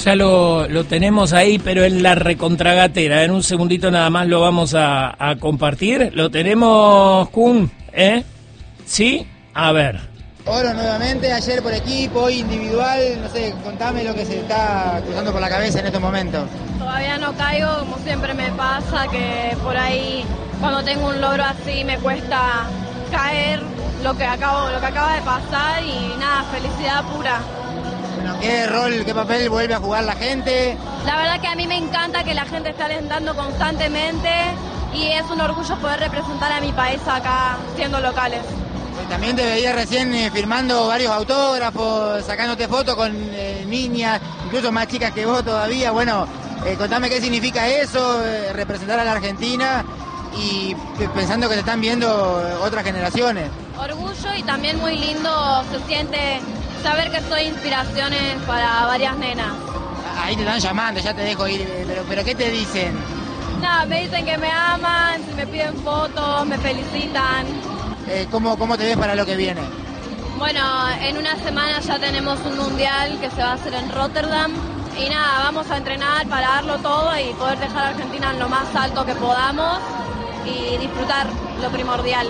Ya lo tenemos ahí, pero en la recontragatera. En un segundito nada más lo vamos a compartir. ¿Lo tenemos, Kun? ¿Sí? A ver. Oro nuevamente, ayer por equipo, hoy individual. No sé, contame lo que se está cruzando por la cabeza en estos momentos. Todavía no caigo, como siempre me pasa, que por ahí cuando tengo un logro así me cuesta caer lo que acaba de pasar y nada, felicidad pura. Bueno, ¿qué rol, qué papel vuelve a jugar la gente? La verdad que a mí me encanta que la gente esté alentando constantemente y es un orgullo poder representar a mi país acá siendo locales. También te veía recién firmando varios autógrafos, sacándote fotos con niñas, incluso más chicas que vos todavía. Bueno, contame qué significa eso, representar a la Argentina y pensando que te están viendo otras generaciones. Orgullo y también muy lindo se siente saber que soy inspiraciones para varias nenas. Ahí te están llamando, ya te dejo ir, pero ¿qué te dicen? Nada, me dicen que me aman, me piden fotos, me felicitan. ¿Cómo te ves para lo que viene? Bueno, en una semana ya tenemos un mundial que se va a hacer en Rotterdam y nada, vamos a entrenar para darlo todo y poder dejar a Argentina en lo más alto que podamos y disfrutar lo primordial.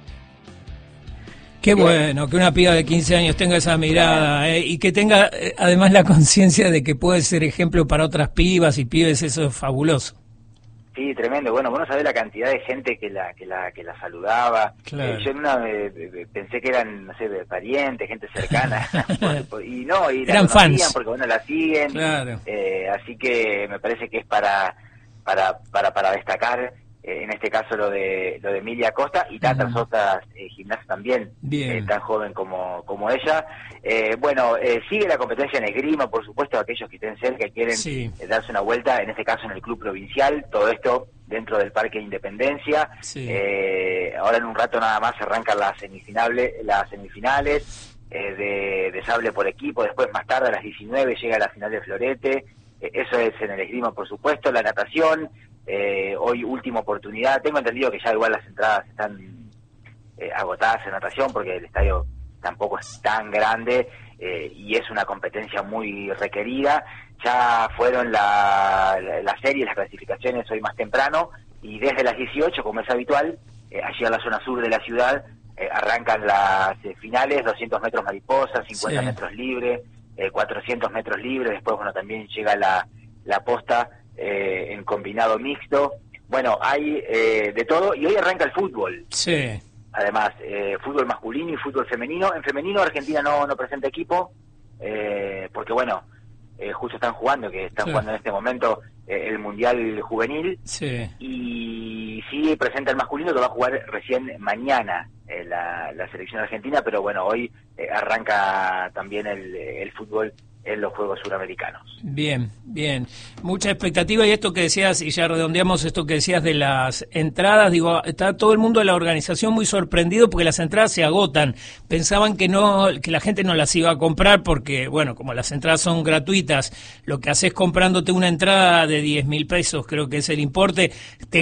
Qué bueno que una piba de 15 años tenga esa mirada y que tenga además la conciencia de que puede ser ejemplo para otras pibas y pibes, eso es fabuloso. Sí, tremendo. Bueno, vos no sabés la cantidad de gente que la saludaba. Claro. Yo en una pensé que eran, no sé, parientes, gente cercana. y no, y eran la conocían fans. porque bueno, la siguen. Claro. Así que me parece que es para destacar. En este caso lo de Emilia Costa y tantas otras gimnastas también, tan joven como ella. Sigue la competencia en esgrima, por supuesto, aquellos que estén cerca y quieren darse una vuelta, en este caso en el Club Provincial, todo esto dentro del Parque Independencia. Ahora en un rato nada más se arrancan las semifinales de sable por equipo, después más tarde a las 19 llega la final de florete, eso es en el esgrima, por supuesto, la natación. Hoy última oportunidad, tengo entendido que ya igual las entradas están agotadas en natación porque el estadio tampoco es tan grande y es una competencia muy requerida. Ya fueron las series, las clasificaciones hoy más temprano y desde las 18, como es habitual, allí a la zona sur de la ciudad arrancan las finales, 200 metros mariposa, 50 metros libre, 400 metros libre, después bueno también llega la posta en combinado mixto. Bueno, hay de todo y hoy arranca el fútbol. Sí. Además, fútbol masculino y fútbol femenino. En femenino Argentina no presenta equipo porque bueno, justo están jugando en este momento el Mundial Juvenil. Y sí presenta el masculino que va a jugar recién mañana la selección argentina, pero bueno, hoy arranca también el fútbol en los Juegos Suramericanos. Bien. Mucha expectativa y esto que decías, y ya redondeamos esto que decías de las entradas, digo, está todo el mundo de la organización muy sorprendido porque las entradas se agotan. Pensaban que la gente no las iba a comprar porque, bueno, como las entradas son gratuitas, lo que haces comprándote una entrada de 10.000 pesos, creo que es el importe,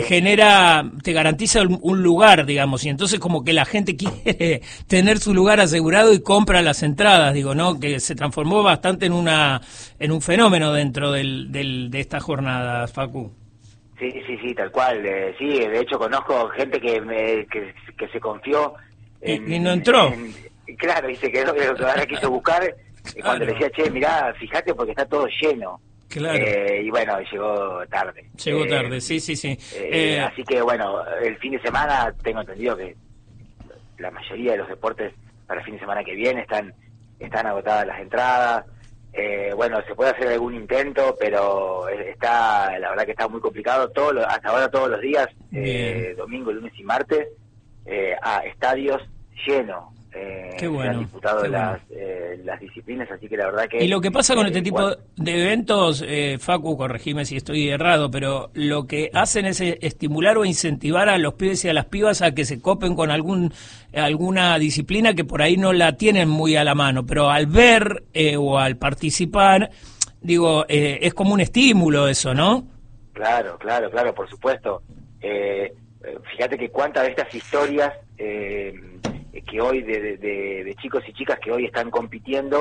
te garantiza un lugar, digamos, y entonces como que la gente quiere tener su lugar asegurado y compra las entradas, digo, ¿no? Que se transformó bastante en un fenómeno dentro de esta jornada, Facu. Sí, tal cual. Sí, de hecho conozco gente que se confió y no entró. Claro, y se quedó, que ahora quiso buscar, cuando le decía, che, mirá, fíjate porque está todo lleno. Claro. Y bueno, llegó tarde. Sí. Así que bueno, el fin de semana tengo entendido que la mayoría de los deportes para el fin de semana que viene están agotadas las entradas. Bueno, se puede hacer algún intento, pero la verdad que está muy complicado. Hasta ahora todos los días, domingo, lunes y martes, a estadios llenos. Qué bueno, se han disputado las disciplinas, así que la verdad que... Y lo que pasa con este tipo de eventos, Facu, corregime si estoy errado, pero lo que hacen es estimular o incentivar a los pibes y a las pibas a que se copen con alguna disciplina que por ahí no la tienen muy a la mano, pero al ver o al participar, digo, es como un estímulo eso, ¿no? Claro, por supuesto. Fíjate que cuántas de estas historias que hoy de chicos y chicas que hoy están compitiendo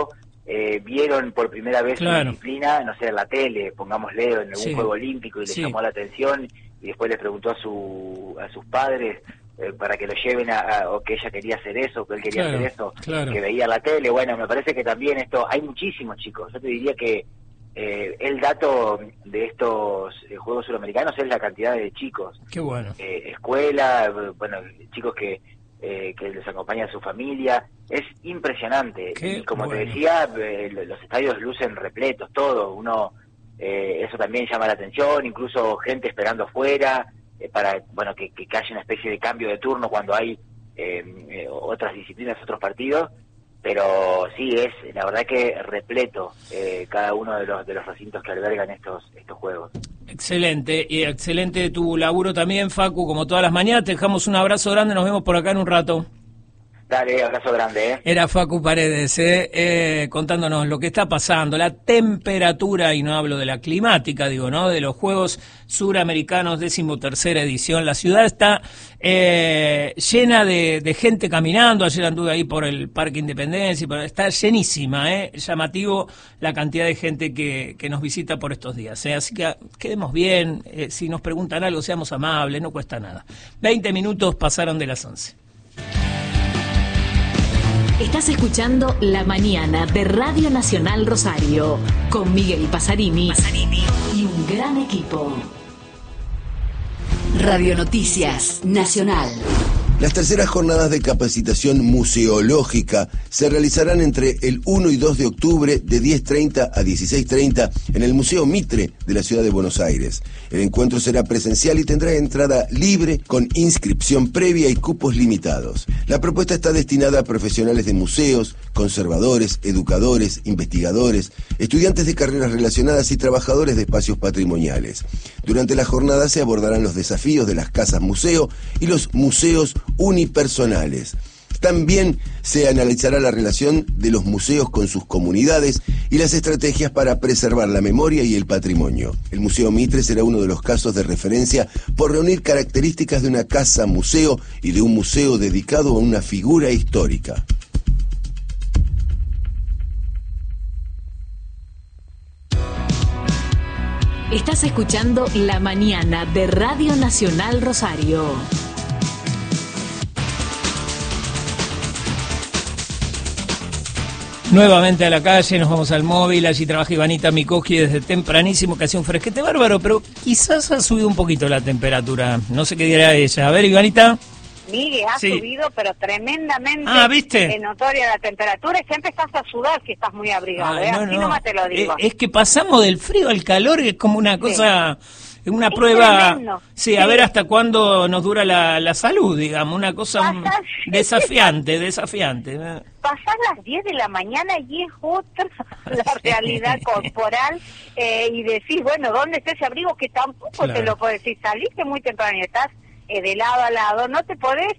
vieron por primera vez claro. su disciplina, no sé, en la tele, pongámosle, en algún Sí. juego olímpico, y le Sí. llamó la atención, y después les preguntó a sus padres para que lo lleven o que ella quería hacer eso, que él quería Claro, hacer eso, claro. que veía la tele. Bueno, me parece que también esto, hay muchísimos chicos, yo te diría que el dato de estos Juegos Suramericanos es la cantidad de chicos. Qué bueno. Escuela, bueno, chicos que les acompaña a su familia, es impresionante. Qué y como bueno. te decía, los estadios lucen repletos, todo, uno, eso también llama la atención, incluso gente esperando afuera, para, bueno, que haya una especie de cambio de turno cuando hay otras disciplinas, otros partidos. Pero sí, es la verdad que repleto cada uno de los recintos que albergan estos juegos. Excelente, y excelente tu laburo también, Facu, como todas las mañanas. Te dejamos un abrazo grande, nos vemos por acá en un rato. Dale, abrazo grande, Era Facu Paredes, contándonos lo que está pasando, la temperatura, y no hablo de la climática, digo, ¿no? De los Juegos Suramericanos, 13ª edición. La ciudad está llena de gente caminando. Ayer anduve ahí por el Parque Independencia, está llenísima, llamativo la cantidad de gente que nos visita por estos días. Así que quedemos bien, si nos preguntan algo, seamos amables, no cuesta nada. 20 minutos pasaron de las 11. Estás escuchando La Mañana de Radio Nacional Rosario, con Miguel Pasarini y un gran equipo. Radio Noticias Nacional. Las terceras jornadas de capacitación museológica se realizarán entre el 1 y 2 de octubre de 10:30 a 16:30 en el Museo Mitre de la Ciudad de Buenos Aires. El encuentro será presencial y tendrá entrada libre con inscripción previa y cupos limitados. La propuesta está destinada a profesionales de museos, conservadores, educadores, investigadores, estudiantes de carreras relacionadas y trabajadores de espacios patrimoniales. Durante la jornada se abordarán los desafíos de las casas museo y los museos unipersonales. También se analizará la relación de los museos con sus comunidades y las estrategias para preservar la memoria y el patrimonio. El Museo Mitre será uno de los casos de referencia por reunir características de una casa museo y de un museo dedicado a una figura histórica. Estás escuchando La Mañana de Radio Nacional Rosario. Nuevamente a la calle, nos vamos al móvil, allí trabaja Ivanita Mikoski desde tempranísimo, que hace un fresquete bárbaro, pero quizás ha subido un poquito la temperatura, no sé qué dirá ella. A ver, Ivanita. Miguel, ha Sí. subido, pero tremendamente ¿viste? notoria la temperatura, y ya empezás a sudar si estás muy abrigado, Ay, no, así no. nomás te lo digo. Es que pasamos del frío al calor, es como una cosa, una Es prueba, tremendo. sí, a Sí. ver hasta cuándo nos dura la salud, digamos, una cosa Pasa- desafiante. Pasar las 10 de la mañana y es otra la realidad corporal, y decís, bueno, ¿dónde está ese abrigo? Que tampoco Claro. te lo podés decir, saliste muy temprano y estás de lado a lado, no te podés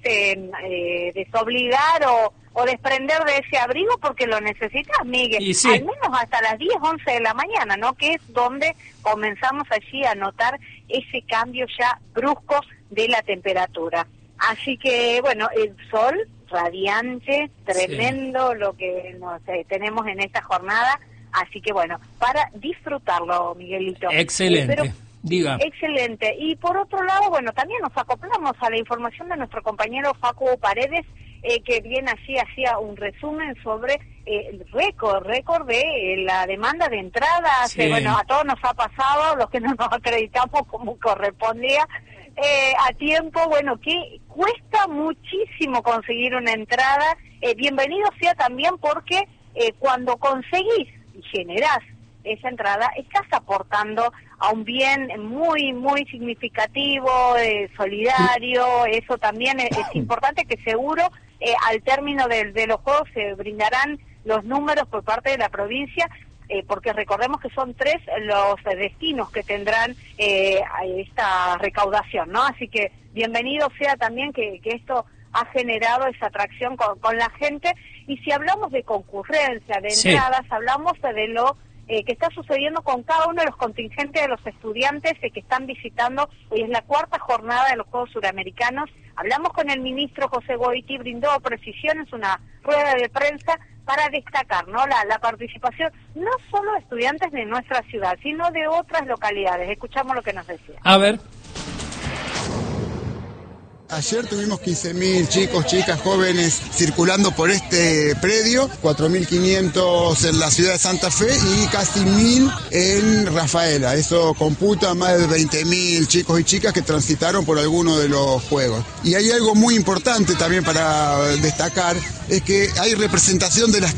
desobligar o desprender de ese abrigo porque lo necesitas, Miguel, Y sí. al menos hasta las 10, 11 de la mañana, ¿no? Que es donde comenzamos allí a notar ese cambio ya brusco de la temperatura. Así que, bueno, el sol radiante, tremendo lo que tenemos en esta jornada, así que, bueno, para disfrutarlo, Miguelito. Excelente. Pero Diga. Excelente. Y por otro lado, bueno, también nos acoplamos a la información de nuestro compañero Facu Paredes, que bien así hacía un resumen sobre el récord de la demanda de entradas. Sí. Bueno, a todos nos ha pasado, los que no nos acreditamos como correspondía a tiempo, bueno, que cuesta muchísimo conseguir una entrada. Bienvenido sea también porque cuando conseguís y generás esa entrada, estás aportando a un bien muy, muy significativo, solidario. Eso también es importante, que seguro al término de los Juegos se brindarán los números por parte de la provincia, porque recordemos que son 3 los destinos que tendrán esta recaudación, ¿no? Así que bienvenido sea también que esto ha generado esa atracción con la gente. Y si hablamos de concurrencia, de Sí. entradas, hablamos de lo que está sucediendo con cada uno de los contingentes de los estudiantes que están visitando. Hoy es la 4ª jornada de los Juegos Suramericanos. Hablamos con el ministro José Goiti, brindó precisiones, una rueda de prensa para destacar, ¿no? La participación, no solo de estudiantes de nuestra ciudad, sino de otras localidades. Escuchamos lo que nos decía. A ver. Ayer tuvimos 15.000 chicos, chicas, jóvenes circulando por este predio, 4.500 en la ciudad de Santa Fe y casi 1.000 en Rafaela. Eso computa más de 20.000 chicos y chicas que transitaron por alguno de los juegos. Y hay algo muy importante también para destacar, es que hay representación de las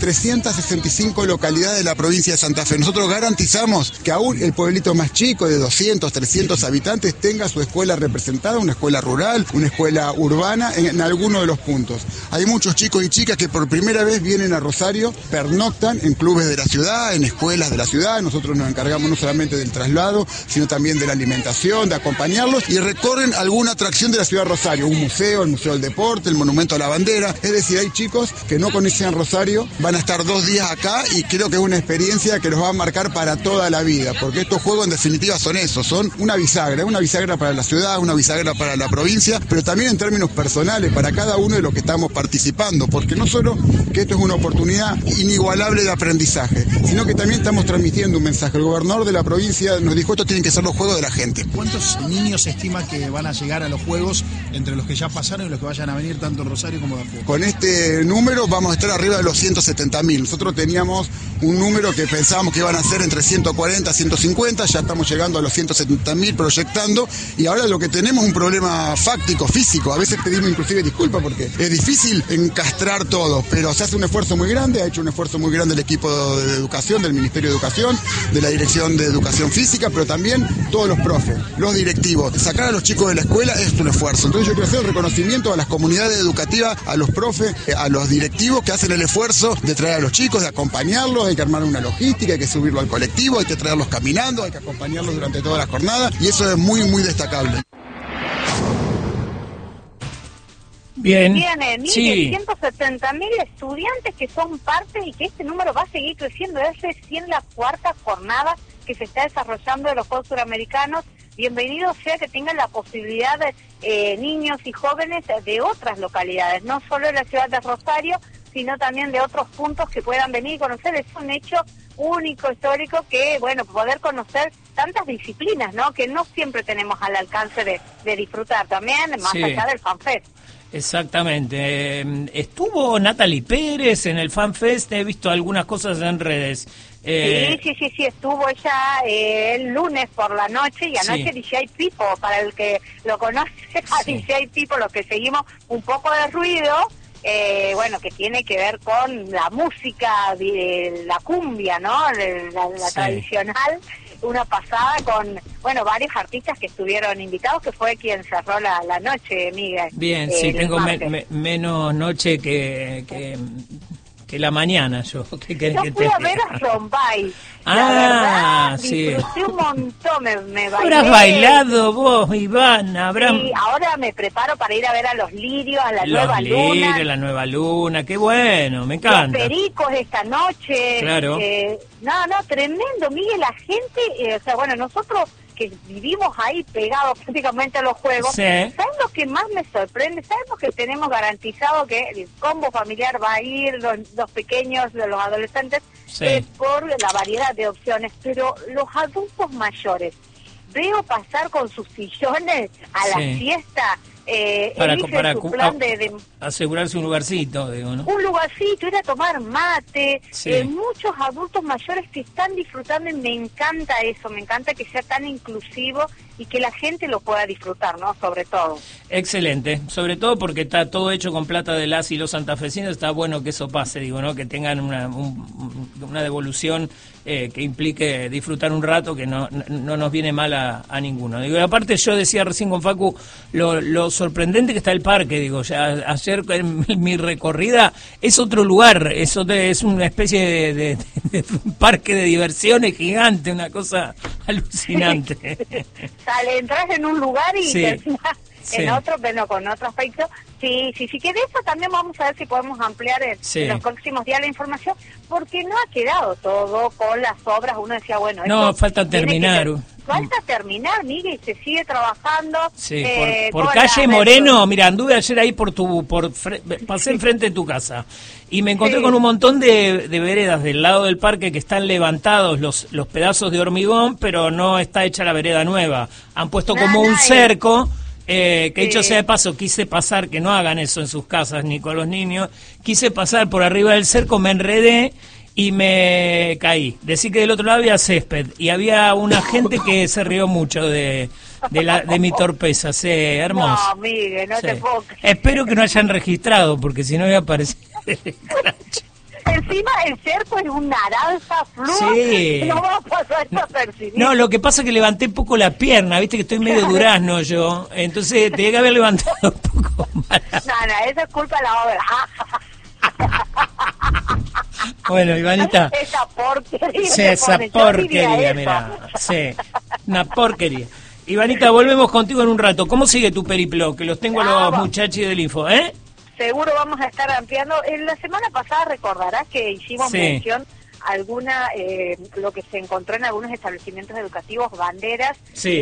365 localidades de la provincia de Santa Fe. Nosotros garantizamos que aún el pueblito más chico de 200, 300 habitantes tenga su escuela representada, una escuela rural, una escuela urbana en alguno de los puntos. Hay muchos chicos y chicas que por primera vez vienen a Rosario, pernoctan en clubes de la ciudad, en escuelas de la ciudad. Nosotros nos encargamos no solamente del traslado, sino también de la alimentación, de acompañarlos, y recorren alguna atracción de la ciudad de Rosario, un museo, el Museo del Deporte, el Monumento a la Bandera. Es decir, hay chicos que no conocían Rosario, van a estar 2 días acá y creo que es una experiencia que los va a marcar para toda la vida, porque estos juegos en definitiva son eso, son una bisagra para la ciudad, una bisagra para la provincia, pero también en términos personales para cada uno de los que estamos participando, porque no solo que esto es una oportunidad inigualable de aprendizaje, sino que también estamos transmitiendo un mensaje. El gobernador de la provincia nos dijo, estos tienen que ser los juegos de la gente. ¿Cuántos niños se estima que van a llegar a los juegos, entre los que ya pasaron y los que vayan a venir tanto en Rosario como de afuera? Con este número vamos a estar arriba de los 170.000. Nosotros teníamos un número que pensábamos que iban a ser entre 140 y 150, ya estamos llegando a los 170.000 proyectando, y ahora lo que tenemos es un problema fáctico, físico. A veces pedimos inclusive disculpas porque es difícil encastrar todo, pero se hace un esfuerzo muy grande, ha hecho un esfuerzo muy grande el equipo de educación, del Ministerio de Educación, de la Dirección de Educación Física, pero también todos los profes, los directivos. Sacar a los chicos de la escuela es un esfuerzo. Entonces yo quiero hacer el reconocimiento a las comunidades educativas, a los profes, a los directivos que hacen el esfuerzo de traer a los chicos, de acompañarlos. Hay que armar una logística, hay que subirlo al colectivo, hay que traerlos caminando, hay que acompañarlos durante toda la jornada, y eso es muy, muy destacable. Bien. Tiene, mire, sí. 170.000 estudiantes que son parte y que este número va a seguir creciendo. Es recién la 4ª jornada que se está desarrollando de los Juegos Suramericanos. Bienvenido sea que tengan la posibilidad de niños y jóvenes de otras localidades, no solo de la ciudad de Rosario, sino también de otros puntos que puedan venir y conocer. Es un hecho único, histórico, que, bueno, poder conocer tantas disciplinas, ¿no? Que no siempre tenemos al alcance de disfrutar, también más allá del FanFest. Exactamente. Estuvo Natalie Pérez en el FanFest, he visto algunas cosas en redes. Sí, estuvo ella el lunes por la noche, y anoche DJ Pipo, para el que lo conoce, a DJ Pipo, los que seguimos un poco de ruido, bueno, que tiene que ver con la música, la cumbia, ¿no? La tradicional. Una pasada con, bueno, varios artistas que estuvieron invitados, que fue quien cerró la noche, Miguel. Bien, sí, tengo menos noche que la mañana yo. ¿Qué querés que fui a ver a Rombay. Disfruté un montón, me bailé. ¿Habrás bailado vos, Iván? Sí, ahora me preparo para ir a ver a los Lirios, a la Nueva Luna. La Nueva Luna, qué bueno, me encanta. Los Pericos esta noche. Claro. No, tremendo, Miguel, la gente, o sea, bueno, nosotros que vivimos ahí pegados prácticamente a los juegos, ¿sabes lo que más me sorprende? Sabemos que tenemos garantizado que el combo familiar va a ir, los pequeños, los adolescentes, por la variedad de opciones, pero los adultos mayores, veo pasar con sus sillones a la fiesta, para asegurarse un lugarcito, digo, ¿no? Un lugarcito, ir a tomar mate, muchos adultos mayores que están disfrutando, y me encanta eso, me encanta que sea tan inclusivo y que la gente lo pueda disfrutar, ¿no? Sobre todo. Excelente, sobre todo porque está todo hecho con plata de las y los santafesinos, está bueno que eso pase, digo, ¿no? Que tengan una devolución que implique disfrutar un rato, que no nos viene mal a ninguno. Digo, y aparte yo decía recién con Facu lo sorprendente que está el parque, digo, ya ayer en mi recorrida es otro lugar, es una especie de parque de diversiones gigante, una cosa alucinante. Entras en un lugar y terminas en otro, pero con otro aspecto. Sí, que de eso también vamos a ver si podemos ampliar en los próximos días la información, porque no ha quedado todo con las obras. Uno decía, bueno... No, falta terminar falta terminar, Miguel, y se sigue trabajando. Sí, por calle Moreno, mira, anduve ayer ahí pasé enfrente de tu casa y me encontré con un montón de veredas del lado del parque que están levantados los pedazos de hormigón, pero no está hecha la vereda nueva. Han puesto como un cerco, que dicho sea de paso, quise pasar, que no hagan eso en sus casas ni con los niños, quise pasar por arriba del cerco, me enredé y me caí. Decir que del otro lado había césped y había una gente que se rió mucho de mi torpeza. Sí, hermoso. No, Miguel, no te puedo creer. Espero que no hayan registrado, porque si no voy a aparecer. Encima el cerco es un naranja flúor, Sí. no va a pasar desapercibido. No, lo que pasa es que levanté poco la pierna, viste que estoy medio durazno yo, entonces tenía que haber levantado un poco más. No, eso es culpa de la obra. Bueno, Ivanita. Esa porquería. Sí, esa porquería, mira. Sí, una porquería. Ivanita, volvemos contigo en un rato. ¿Cómo sigue tu periplo? Que los tengo a los muchachos del Info, ¿eh? Seguro vamos a estar ampliando. En la semana pasada recordarás que hicimos mención lo que se encontró en algunos establecimientos educativos, banderas,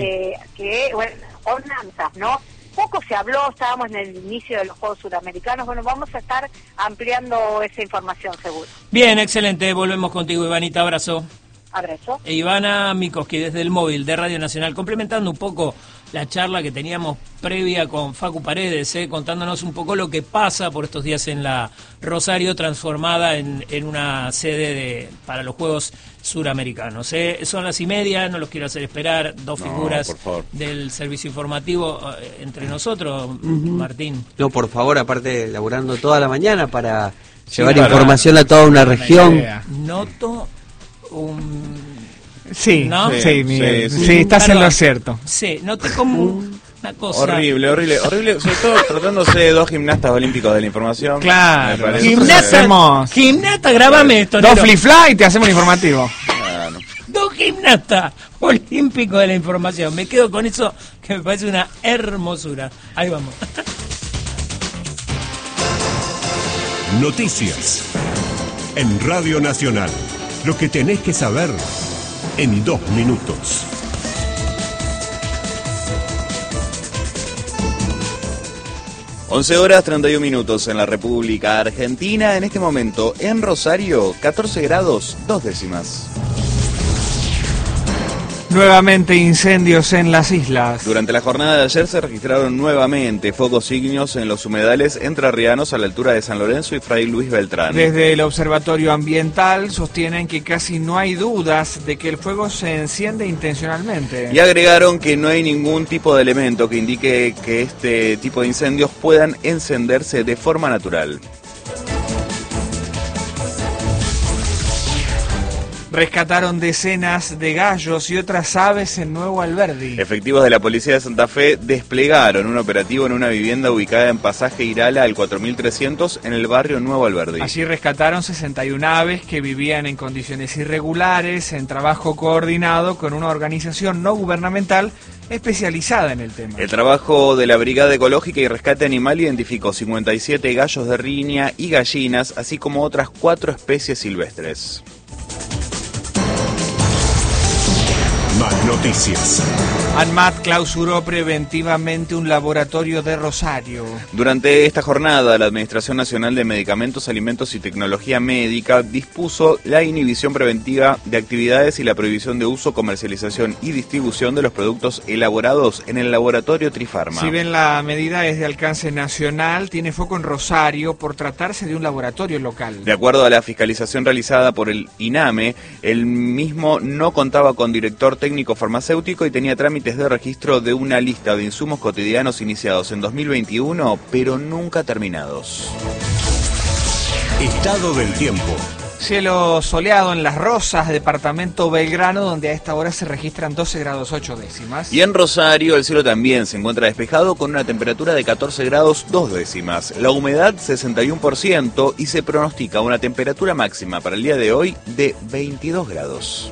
ornanzas, ¿no? Poco se habló, estábamos en el inicio de los Juegos Suramericanos. Bueno, vamos a estar ampliando esa información, seguro. Bien, excelente. Volvemos contigo, Ivanita. Abrazo. Abrazo. Ivana Mikoski, desde el móvil de Radio Nacional, complementando un poco la charla que teníamos previa con Facu Paredes, contándonos un poco lo que pasa por estos días en la Rosario, transformada en una sede para los Juegos Suramericanos. Son las 1:30, no los quiero hacer esperar, dos figuras del servicio informativo entre nosotros, Martín. No, por favor, aparte laburando toda la mañana para llevar información a toda una región. Noto Sí, ¿no? Sí, Miguel. Sí, estás en lo cierto. Sí, noté como una cosa. Horrible, sobre todo tratándose de dos gimnastas olímpicos de la información. Claro. Gimnasta, grabame esto. Dos flip-fly y te hacemos un informativo. Dos gimnastas olímpicos de la información. Me quedo con eso que me parece una hermosura. Ahí vamos. Noticias en Radio Nacional. Lo que tenés que saber en 2 minutos. Once horas 31 minutos en la República Argentina. En este momento, en Rosario, 14 grados, 2 décimas. Nuevamente incendios en las islas. Durante la jornada de ayer se registraron nuevamente focos ígneos en los humedales entrerrianos a la altura de San Lorenzo y Fray Luis Beltrán. Desde el Observatorio Ambiental sostienen que casi no hay dudas de que el fuego se enciende intencionalmente. Y agregaron que no hay ningún tipo de elemento que indique que este tipo de incendios puedan encenderse de forma natural. Rescataron decenas de gallos y otras aves en Nuevo Alberdi. Efectivos de la Policía de Santa Fe desplegaron un operativo en una vivienda ubicada en Pasaje Irala al 4300 en el barrio Nuevo Alberdi. Allí rescataron 61 aves que vivían en condiciones irregulares, en trabajo coordinado con una organización no gubernamental especializada en el tema. El trabajo de la Brigada Ecológica y Rescate Animal identificó 57 gallos de riña y gallinas, así como otras 4 especies silvestres. Más noticias. ANMAT clausuró preventivamente un laboratorio de Rosario. Durante esta jornada, la Administración Nacional de Medicamentos, Alimentos y Tecnología Médica dispuso la inhibición preventiva de actividades y la prohibición de uso, comercialización y distribución de los productos elaborados en el laboratorio Trifarma. Si bien la medida es de alcance nacional, tiene foco en Rosario por tratarse de un laboratorio local. De acuerdo a la fiscalización realizada por el INAME, el mismo no contaba con director técnico farmacéutico y tenía trámites de registro de una lista de insumos cotidianos iniciados en 2021, pero nunca terminados. Estado del tiempo. Cielo soleado en Las Rosas, departamento Belgrano, donde a esta hora se registran 12 grados 8 décimas. Y en Rosario el cielo también se encuentra despejado con una temperatura de 14 grados 2 décimas. La humedad 61% y se pronostica una temperatura máxima para el día de hoy de 22 grados.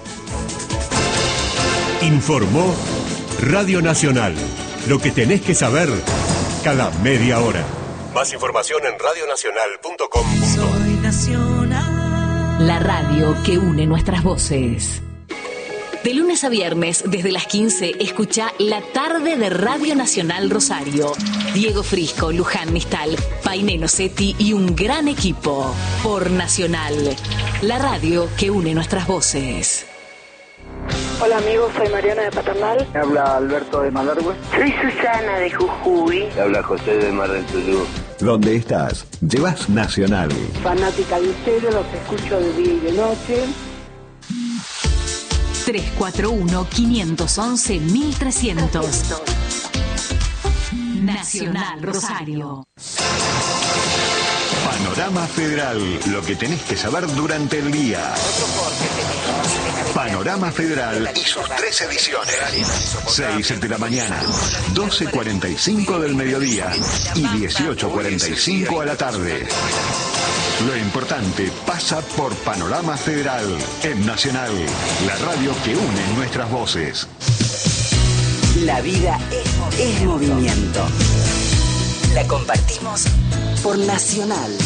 Informó Radio Nacional. Lo que tenés que saber cada media hora. Más información en radionacional.com. Soy Nacional. La radio que une nuestras voces. De lunes a viernes, desde las 15, escucha La Tarde de Radio Nacional Rosario. Diego Frisco, Luján Nistal, Painé Nocetti y un gran equipo. Por Nacional, la radio que une nuestras voces. Hola amigos, soy Mariana de Paternal. Me habla Alberto de Malargüe. Soy Susana de Jujuy. Me habla José de Mar del Tuyú. ¿Dónde estás? Llevas Nacional. Fanática de ustedes, los escucho de día y de noche. 341-511-1300. Nacional Rosario. Panorama Federal, lo que tenés que saber durante el día. Panorama Federal y sus 3 ediciones. 6 de la mañana, 12:45 del mediodía y 18:45 a la tarde. Lo importante pasa por Panorama Federal en Nacional, la radio que une nuestras voces. La vida es movimiento. La compartimos por Nacional.